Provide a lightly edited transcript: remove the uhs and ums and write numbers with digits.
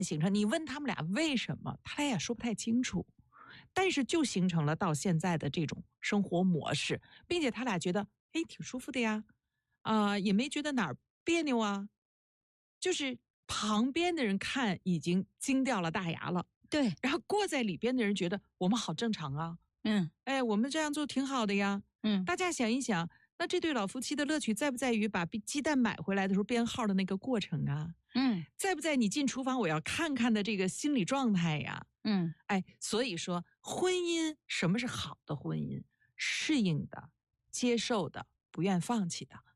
形成。你问他们俩为什么，他俩也说不太清楚，但是就形成了到现在的这种生活模式，并且他俩觉得，哎，挺舒服的呀，也没觉得哪儿别扭啊，就是旁边的人看已经惊掉了大牙了， 对， 然后过在里边的人觉得我们好正常啊， 嗯哎，我们这样做挺好的呀。 嗯大家想一想，那这对老夫妻的乐趣在不在于把鸡蛋买回来的时候编号的那个过程啊？ 嗯在不在你进厨房我要看看的这个心理状态呀？ 嗯哎，所以说婚姻什么是好的婚姻？适应的、接受的、不愿放弃的。